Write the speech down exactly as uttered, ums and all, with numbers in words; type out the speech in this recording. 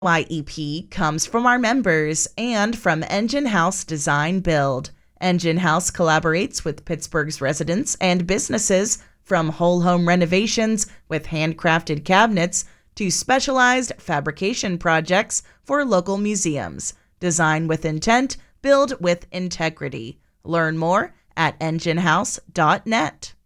Y E P comes from our members and from Engine House Design Build. Engine House collaborates with Pittsburgh's residents and businesses, from whole home renovations with handcrafted cabinets to specialized fabrication projects for local museums. Design with intent, build with integrity. Learn more at engine house dot net.